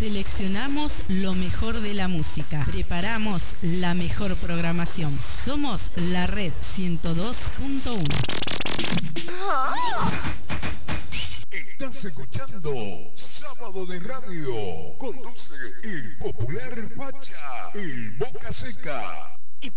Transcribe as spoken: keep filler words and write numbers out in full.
Seleccionamos lo mejor de la música. Preparamos la mejor programación. Somos la red ciento dos punto uno. Estás escuchando Sábado de Radio. Conduce el popular Pacha, el Boca Seca.